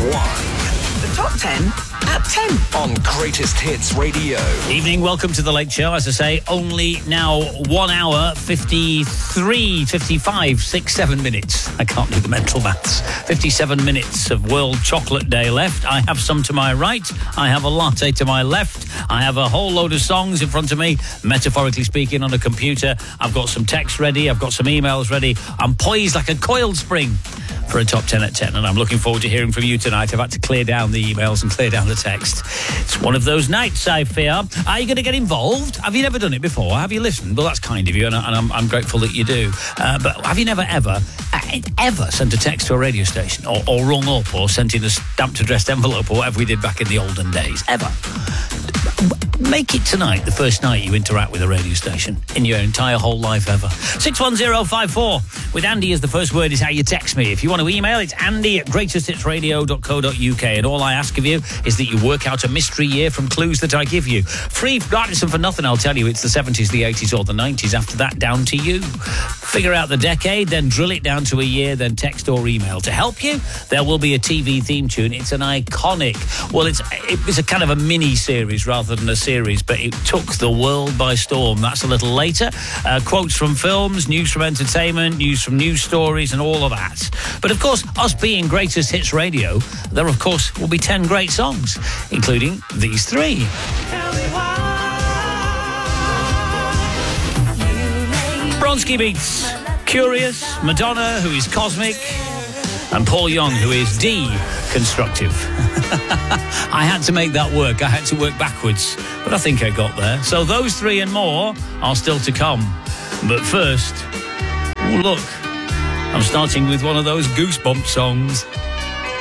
The Top 10 at 10 on Greatest Hits Radio. Evening, welcome to The Late Show. As I say, only now 1 hour, 53, 55, 6, 7 minutes. I can't do the mental maths. 57 minutes of World Chocolate Day left. I have some to my right. I have a latte to my left. I have a whole load of songs in front of me, metaphorically speaking, on a computer. I've got some text ready. I've got some emails ready. I'm poised like a coiled spring for a Top 10 at 10, and I'm looking forward to hearing from you tonight. I've had to clear down the emails and clear down the text. It's one of those nights, I fear. Are you going to get involved? Have you never done it before? Have you listened? Well, that's kind of you, and I'm grateful that you do. But have you never, ever sent a text to a radio station or rung up or sent in a stamped addressed envelope or whatever we did back in the olden days? Ever? Make it tonight the first night you interact with a radio station in your entire whole life ever. 61054 with Andy as the first word is how you text me. If you want to email, it's andy@greatesthitsradio.co.uk, and all I ask of you is that you work out a mystery year from clues that I give you. Free, gratis and for nothing, I'll tell you it's the 70s, the 80s or the 90s. After that, down to you. Figure out the decade, then drill it down to a year, then text or email. To help you, there will be a TV theme tune. It's an iconic, well, it was a kind of a mini-series rather than a series, but it took the world by storm. That's a little later. Quotes from films, news from entertainment, news from news stories and all of that. But of course, us being Greatest Hits Radio, there of course will be 10 great songs, including these three. Bronski Beats, Curious, Madonna, who is cosmic, and Paul Young, who is deconstructive. I had to make that work. I had to work backwards, but I think I got there. So those three and more are still to come. But first, look, I'm starting with one of those Goosebumps songs.